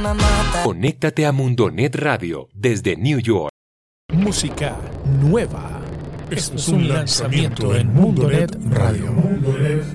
me mata. Conéctate a Mundonet Radio desde New York. Música nueva. Esto es un lanzamiento en Mundonet Radio.